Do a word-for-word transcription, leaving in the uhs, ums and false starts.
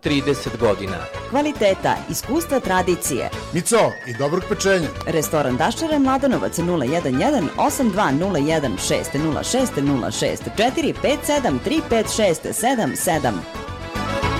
trideset godina. Kvaliteta, iskustva, tradicije. Mico i dobrog pečenja. Restoran Daščara Mladenovac nula jedan jedan osam dva nula jedan šest nula šest nula šest četiri pet sedam tri pet šest sedam sedam.